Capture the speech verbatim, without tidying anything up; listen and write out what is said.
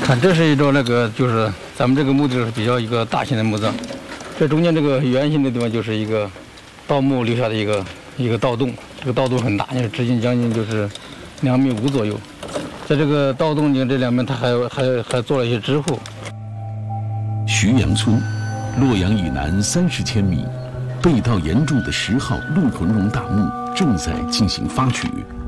看，这是一座那个，就是咱们这个墓地是比较一个大型的墓葬，这中间这个圆形的地方就是一个盗墓留下的一个一个盗洞，这个盗洞很大，就是直径将近就是两米五左右。在这个盗洞里这两边，它还还还做了一些支护。 徐阳村，洛阳以南三十千米，被盗严重的十号陆浑龙大墓正在进行发掘。